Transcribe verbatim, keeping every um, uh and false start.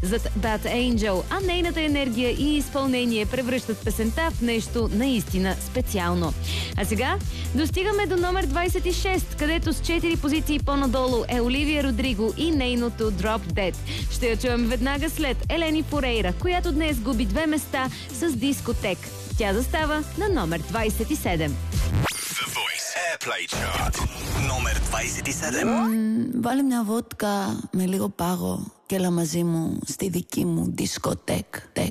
зад Bad Angel, а нейната енергия и изпълнение превръщат песента в нещо наистина специално. А сега достигаме до номер двайсет и шест, където с четири позиции по-надолу е Оливия Родриго и нейното Drop Dead. Ще я чуем веднага след Елени Форейра, която днес губи две места с Дискотек. Тя застава на номер двайсет и седем. The Voice Airplay Chart. Номер двайсет и седем. Mm, βάλε μια βότκα με λίγο πάγο και έλα μαζί μου στη δική μου δισκοτέκ. Τεκ.